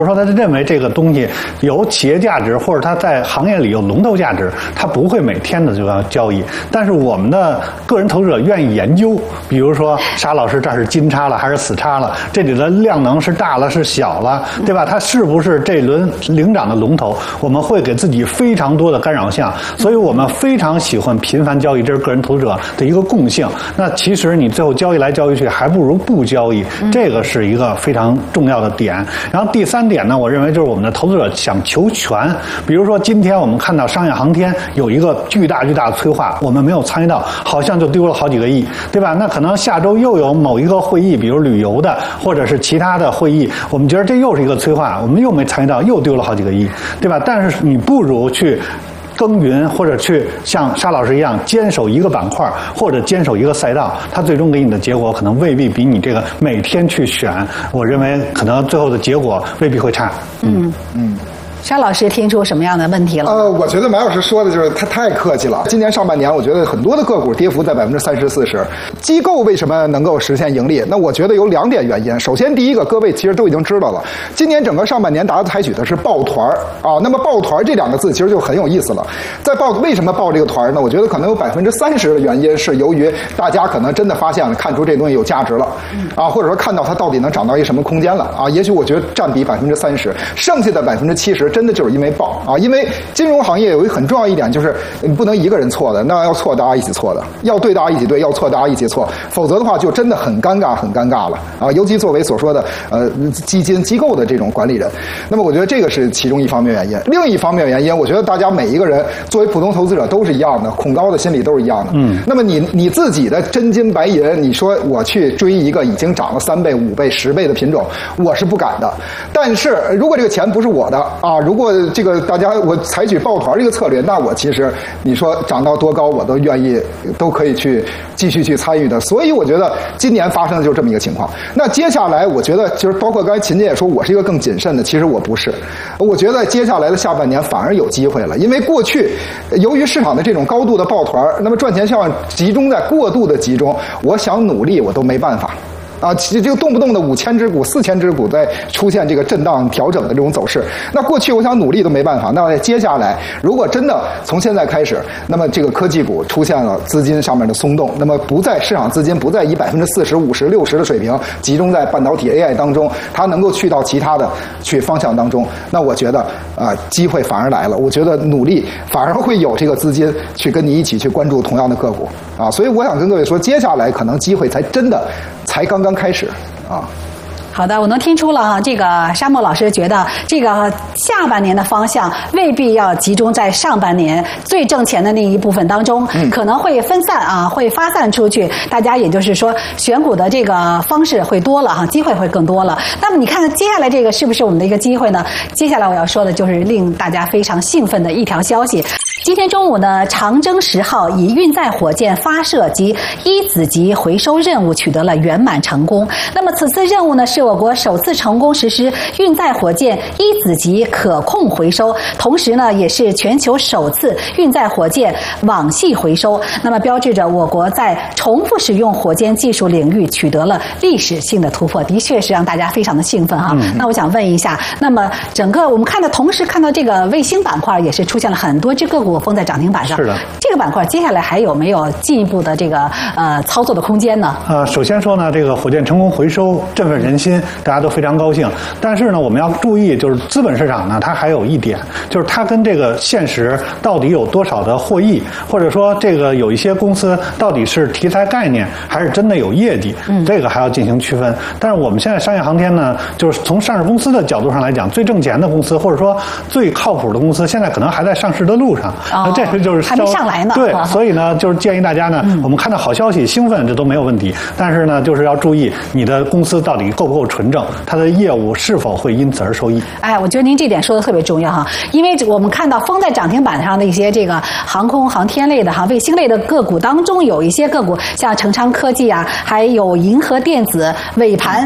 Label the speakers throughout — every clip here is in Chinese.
Speaker 1: 说他认为这个东西有企业价值，或者他在行业里有龙头价值，他不会每天的就要交易。但是我们的个人投资者愿意研究，比如说沙老师这是金叉了还是死叉了，这里的量能是大了是小了，对吧？它是不是这轮领涨的龙头？我们会给自己非常多的干扰项，所以我们非常喜欢频繁交易，这是个人投资者的一个共性。那其实你最后交易来交易去，还不如不交易，这个是一个非常重要的点。然后第三点呢，我认为就是我们的投资者想求全。比如说今天我们看到商业航天有一个巨大的催化，我们没有参与到，好像就丢了好几个亿，对吧？那可能下周又有某一个会议，比如旅游的或者是其他的会议，我们觉得这又是一个催化，我们又没参与到，又丢了好几个亿，对吧？但是你不如去耕耘，或者去像沙老师一样坚守一个板块，或者坚守一个赛道，它最终给你的结果可能未必比你这个每天去选，我认为可能最后的结果未必会差。
Speaker 2: 沙老师听出什么样的问题了？
Speaker 3: 我觉得马老师说的就是他太客气了。今年上半年，我觉得很多的个股跌幅在30%-40%。机构为什么能够实现盈利？那我觉得有2点原因。首先，第一个，各位其实都已经知道了，今年整个上半年大家采取的是抱团啊。那么抱团这2个字其实就很有意思了。为什么抱这个团呢？我觉得可能有30%的原因是由于大家可能真的发现了，看出这东西有价值了啊，或者说看到它到底能涨到一什么空间了啊。也许我觉得占比30%，剩下的70%。真的就是因为爆啊！因为金融行业有一个很重要一点，就是你不能一个人错的，那要错大家一起错的，要对大家一起对，要错大家一起错，否则的话就真的很尴尬了啊！尤其作为所说的基金机构的这种管理人，那么我觉得这个是其中一方面原因。另一方面原因，我觉得大家每一个人作为普通投资者都是一样的，恐高的心理都是一样的。那么你自己的真金白银，你说我去追一个已经涨了3倍、5倍、10倍的品种，我是不敢的。但是如果这个钱不是我的啊，如果这个我采取抱团这个策略，那我其实你说涨到多高，我都愿意，都可以去继续去参与的。所以我觉得今年发生的就是这么一个情况。那接下来我觉得就是包括刚才秦姐也说我是一个更谨慎的，其实我不是。我觉得接下来的下半年反而有机会了，因为过去由于市场的这种高度的抱团，那么赚钱效应集中在过度的集中，我想努力我都没办法。啊，这个动不动的5000只股、4000只股在出现这个震荡调整的这种走势，那过去我想努力都没办法。那接下来，如果真的从现在开始，那么这个科技股出现了资金上面的松动，那么市场资金不再以40%、50%、60%的水平集中在半导体 AI 当中，它能够去到其他的方向当中，那我觉得机会反而来了。我觉得努力反而会有这个资金去跟你一起去关注同样的个股啊，所以我想跟各位说，接下来可能机会才刚刚开始啊。
Speaker 2: 好的，我能听出了哈，这个沙漠老师觉得这个下半年的方向未必要集中在上半年最挣钱的那一部分当中，可能会分散啊，会发散出去。大家也就是说选股的这个方式会多了哈，机会会更多了。那么你看接下来这个是不是我们的一个机会呢？接下来我要说的就是令大家非常兴奋的一条消息。今天中午呢，长征10号以运载火箭发射及一子级回收任务取得了圆满成功。那么此次任务呢，是我国首次成功实施运载火箭一子级可控回收，同时呢，也是全球首次运载火箭网系回收。那么标志着我国在重复使用火箭技术领域取得了历史性的突破，的确是让大家非常的兴奋哈。那我想问一下，那么整个我们同时看到这个卫星板块也是出现了很多只个股封在涨停板上。是的，这个板块接下来还有没有进一步的这个操作的空间呢？
Speaker 1: 首先说呢，这个火箭成功回收振奋人心，大家都非常高兴。但是呢，我们要注意，就是资本市场呢，它还有一点，就是它跟这个现实到底有多少的获益，或者说这个有一些公司到底是题材概念，还是真的有业绩，这个还要进行区分。但是我们现在商业航天呢，就是从上市公司的角度上来讲，最挣钱的公司，或者说最靠谱的公司，现在可能还在上市的路上。这个就是
Speaker 2: 还没上来呢。
Speaker 1: 对，所以呢，就是建议大家呢，我们看到好消息兴奋，这都没有问题。但是呢，就是要注意你的公司到底够不够纯正，它的业务是否会因此而受益。
Speaker 2: 哎，我觉得您这点说的特别重要哈，因为我们看到封在涨停板上的一些这个航空航天类的卫星类的个股当中，有一些个股像成昌科技啊，还有银河电子尾盘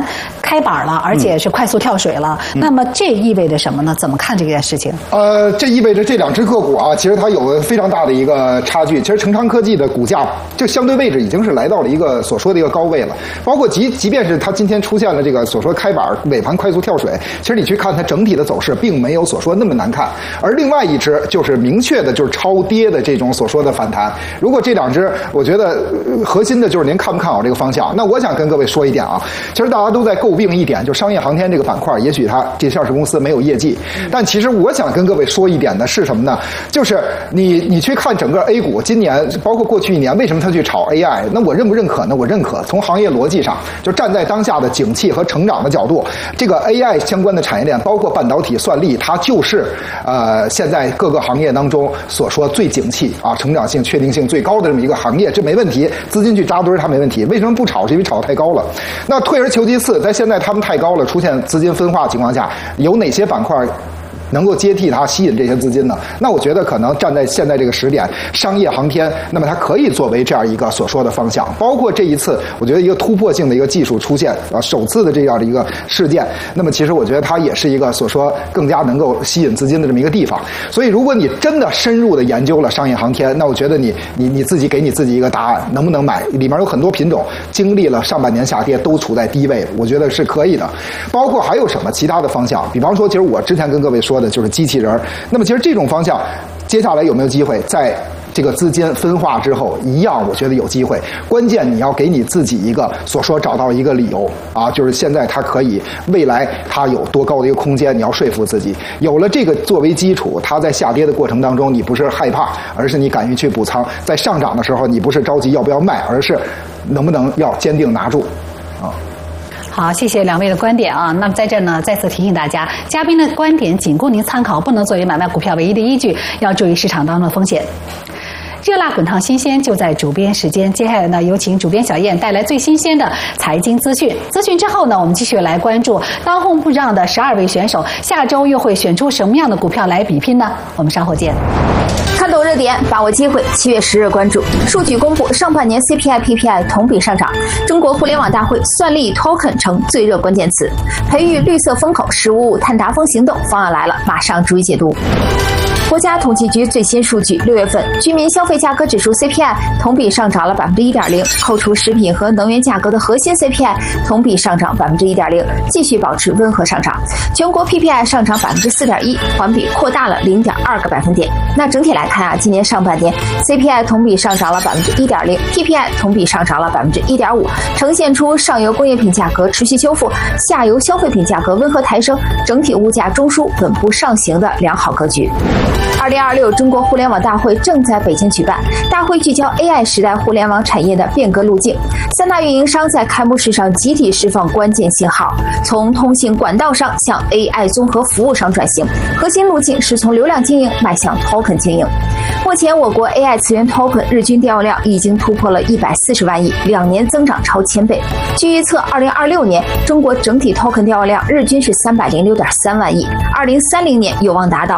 Speaker 2: 开板了，而且是快速跳水了。那么这意味着什么呢？怎么看这件事情？
Speaker 3: 这意味着这两只个股啊，其实它有非常大的一个差距。其实成昌科技的股价这相对位置已经是来到了一个所说的一个高位了。包括即便是它今天出现了这个所说开板尾盘快速跳水，其实你去看它整体的走势，并没有所说那么难看。而另外一只就是明确的就是超跌的这种所说的反弹。如果这两只，我觉得核心的就是您看不看好这个方向。那我想跟各位说一点啊，其实大家都在诟病一点，就商业航天这个板块，也许它这上市公司没有业绩，但其实我想跟各位说一点的是什么呢？就是你去看整个 A 股今年，包括过去一年，为什么它去炒 AI？ 那我认不认可呢？我认可。从行业逻辑上，就站在当下的景气和成长的角度，这个 AI 相关的产业链，包括半导体、算力，它就是现在各个行业当中所说最景气啊、成长性、确定性最高的这么一个行业，这没问题。资金去扎堆它没问题。为什么不炒？是因为炒得太高了。那退而求其次，在现在他们太高了，出现资金分化的情况下，有哪些板块能够接替它，吸引这些资金呢？那我觉得可能站在现在这个时点，商业航天，那么它可以作为这样一个所说的方向。包括这一次，我觉得一个突破性的一个技术出现首次的这样的一个事件，那么其实我觉得它也是一个所说更加能够吸引资金的这么一个地方。所以，如果你真的深入的研究了商业航天，那我觉得你自己给你自己一个答案，能不能买？里面有很多品种经历了上半年下跌，都处在低位，我觉得是可以的。包括还有什么其他的方向？比方说，其实我之前跟各位说的就是机器人。那么其实这种方向接下来有没有机会在这个资金分化之后一样，我觉得有机会。关键你要给你自己一个所说找到一个理由啊，就是现在它可以，未来它有多高的一个空间，你要说服自己。有了这个作为基础，它在下跌的过程当中，你不是害怕，而是你敢于去补仓；在上涨的时候，你不是着急要不要卖，而是能不能要坚定拿住啊。
Speaker 2: 好，谢谢两位的观点啊。那么在这儿呢，再次提醒大家，嘉宾的观点仅供您参考，不能作为买卖股票唯一的依据，要注意市场当中的风险。热辣滚烫新鲜就在主编时间，接下来呢，有请主编小燕带来最新鲜的财经资讯。资讯之后呢，我们继续来关注当红不让的12位选手，下周又会选出什么样的股票来比拼呢？我们稍后见。
Speaker 4: 看懂热点，把握机会。7月10日关注数据公布，上半年 CPI、PPI 同比上涨。中国互联网大会算力 token 成最热关键词，培育绿色风口，15碳达峰行动方案来了，马上逐一解读。国家统计局最新数据，6月份居民消费价格指数 CPI 同比上涨了1.0%，扣除食品和能源价格的核心 CPI 同比上涨1.10%，继续保持温和上涨。全国 PPI 上涨4.1%，环比扩大了0.2个百分点。那整体来看啊，今年上半年 CPI 同比上涨了1.0%，PPI 同比上涨了1.5%，呈现出上游工业品价格持续修复，下游消费品价格温和抬升，整体物价中枢稳步上行的良好格局。2026中国互联网大会正在北京举办，大会聚焦 AI 时代互联网产业的变革路径。3大运营商在开幕式上集体释放关键信号，从通信管道商向 AI 综合服务商转型，核心路径是从流量经营迈向 token 经营。目前我国 AI 次元 token 日均调用量已经突破了140万亿，2年增长超1000倍。据预测，2026年中国整体 token 调用量日均是306.3万亿，2030年有望达到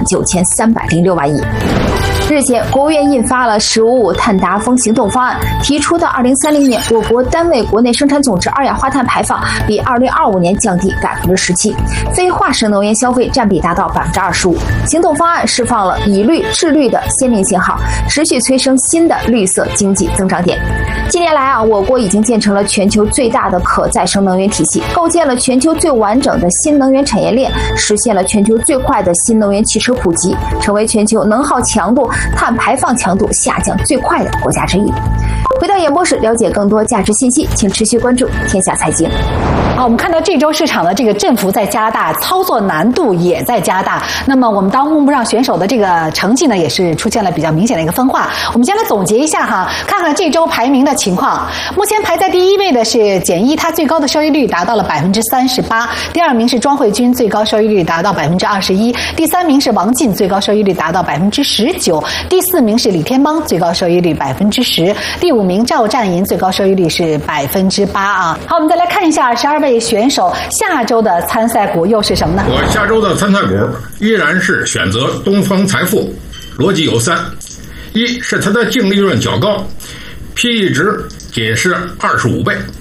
Speaker 4: 19306万亿。日前，国务院印发了“15碳达峰行动方案”，提出的2030年我国单位国内生产总值二氧化碳排放比2025年降低17%，非化石能源消费占比达到25%。行动方案释放了以绿治绿的鲜明信号，持续催生新的绿色经济增长点。近年来啊，我国已经建成了全球最大的可再生能源体系，构建了全球最完整的新能源产业链，实现了全球最快的新能源汽车普及，成为全球能耗强度、碳排放强度下降最快的国家之一。回到演播室，了解更多价值信息，请持续关注天下财经。
Speaker 2: 好，我们看到这周市场的这个振幅在加大，操作难度也在加大。那么我们当红不让选手的这个成绩呢，也是出现了比较明显的一个分化。我们先来总结一下哈，看看这周排名的情况。目前排在第1位的是简一，它最高的收益率达到了38%；第2名是庄慧君，最高收益率达到21%；第3名是王进，最高收益率达到19%；第4名是李天邦，最高收益率10%；第5名赵占银，最高收益率是8%啊。好，我们再来看一下12位选手下周的参赛股又是什么呢？
Speaker 5: 我下周的参赛股依然是选择东方财富，逻辑有3：一是它的净利润较高，PE 值仅是25倍；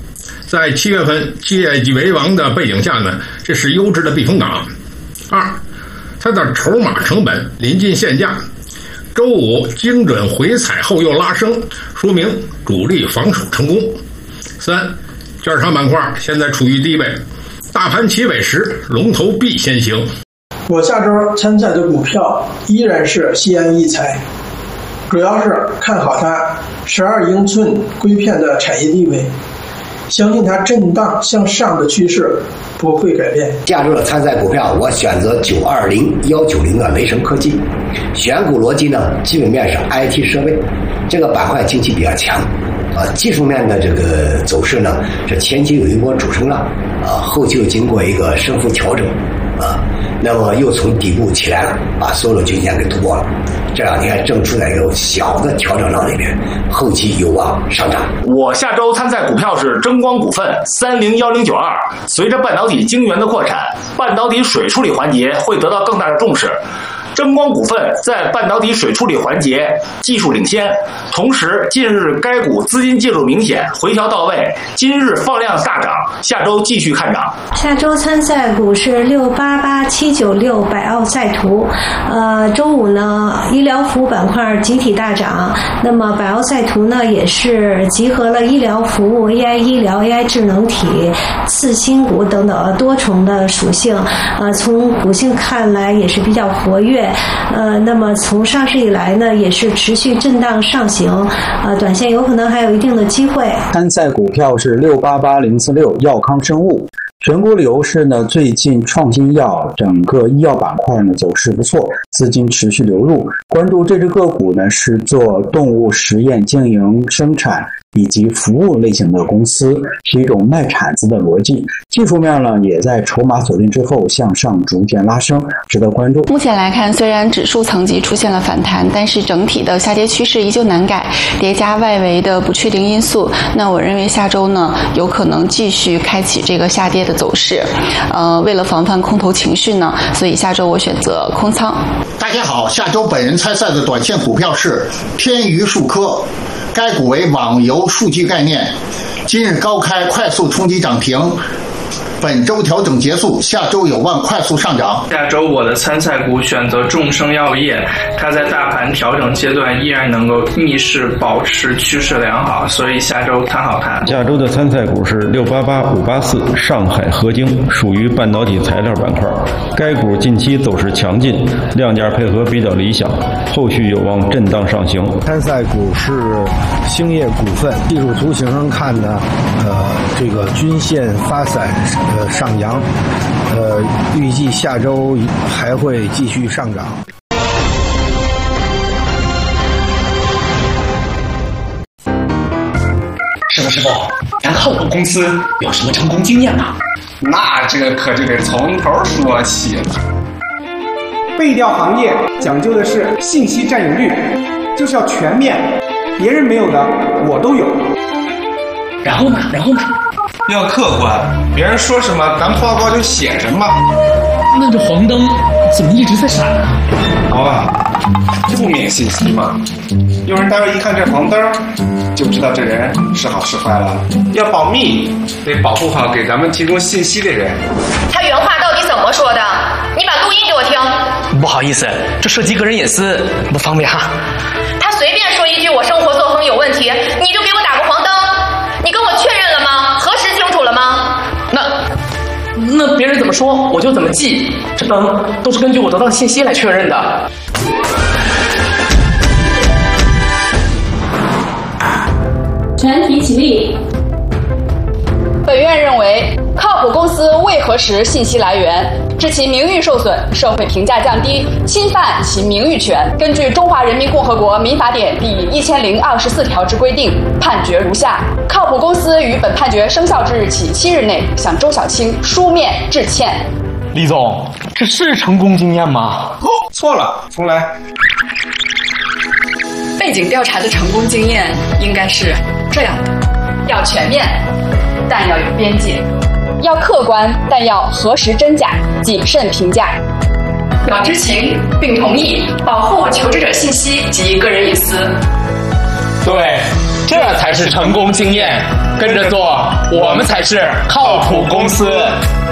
Speaker 5: 在7月份业绩为王的背景下呢，这是优质的避风港。2，它的筹码成本临近限价，周五精准回踩后又拉升，说明主力防守成功。3，券商板块现在处于低位，大盘齐尾时，龙头必先行。
Speaker 6: 我下周参赛的股票依然是西安一材，主要是看好它12英寸硅片的产业地位，相信它震荡向上的趋势不会改变。
Speaker 7: 下周的参赛股票，我选择920-190的雷神科技。选股逻辑呢，基本面是 IT 设备，这个板块近期比较强。技术面的这个走势呢，这前期有一波主升浪，后期又经过一个升幅调整，那么又从底部起来了，把所有的均线给突破了。这2天正处在一个小的调整浪里面，后期有望上涨。
Speaker 8: 我下周参赛股票是争光股份301092。随着半导体晶圆的扩产，半导体水处理环节会得到更大的重视。争光股份在半导体水处理环节技术领先，同时近日该股资金介入明显，回调到位，今日放量大涨，下周继续看涨。
Speaker 9: 下周参赛股是688796百奥赛图。周五呢，医疗服务板块集体大涨，那么百奥赛图呢也是集合了医疗服务、AI 医疗、AI 智能体、次新股等等多重的属性。从股性看来也是比较活跃。那么从上市以来呢，也是持续震荡上行，短线有可能还有一定的机会。
Speaker 10: 参赛股票是688046药康生物。选股理由是呢，最近创新药整个医药板块呢走势不错，资金持续流入。关注这只个股呢，是做动物实验经营、生产以及服务类型的公司，是一种卖铲子的逻辑。技术面呢，也在筹码锁定之后向上逐渐拉升，值得关注。
Speaker 11: 目前来看，虽然指数层级出现了反弹，但是整体的下跌趋势依旧难改，叠加外围的不确定因素，那我认为下周呢，有可能继续开启这个下跌的走势。为了防范空头情绪呢，所以下周我选择空仓。
Speaker 12: 大家好，下周本人参赛的短线股票是天娱数科，该股为网游数据概念，今日高开快速冲击涨停，本周调整结束，下周有望快速上涨。
Speaker 13: 下周我的参赛股选择众生药业，它在大盘调整阶段依然能够逆势保持趋势良好，所以下周看好它。
Speaker 14: 下周的参赛股是688584上海合晶，属于半导体材料板块，该股近期走势强劲，量价配合比较理想，后续有望震荡上行。
Speaker 15: 参赛股是兴业股份，技术图形上看呢，这个均线发散上扬，预计下周还会继续上涨。
Speaker 16: 师傅，咱浩普公司有什么成功经验吗？
Speaker 17: 那这可就得从头说起了。
Speaker 18: 背调行业讲究的是信息占有率，就是要全面，别人没有的我都有。
Speaker 16: 然后呢？
Speaker 17: 要客观，别人说什么咱报告就写什么。
Speaker 16: 那这黄灯怎么一直在闪呢？
Speaker 17: 好吧，负面信息嘛，有人单位一看这黄灯，就知道这人是好是坏了。要保密，得保护好给咱们提供信息的人。
Speaker 19: 他原话到底怎么说的？你把录音给我听。
Speaker 16: 不好意思，这涉及个人隐私，不方便哈。
Speaker 19: 他随便说一句我生活作风有问题，你就给我打个黄灯。你跟我确认了吗？核实清楚了吗？
Speaker 16: 那别人怎么说我就怎么记，这都是根据我得到的信息来确认的。
Speaker 20: 全体起立。
Speaker 21: 本院认为，靠谱公司未核实信息来源，致其名誉受损、社会评价降低，侵犯其名誉权。根据《中华人民共和国民法典》第1024条之规定，判决如下：靠谱公司于本判决生效之日起7日内向周小青书面致歉。
Speaker 16: 李总，这是成功经验吗？
Speaker 17: 错了，重来。
Speaker 21: 背景调查的成功经验应该是这样的：要全面，但要有边界；要客观，但要核实真假，谨慎评价；要知情并同意保护求职者信息及个人隐私。
Speaker 16: 对， 这才是成功经验。跟着做，我们才是靠谱公司。